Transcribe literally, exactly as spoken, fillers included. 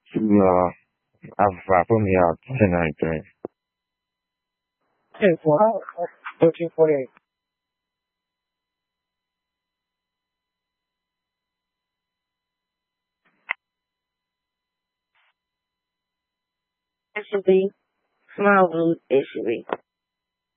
是啊，Alpha 不要在哪里对？ 对，我都去过了。S U V，Smart Blue S U V。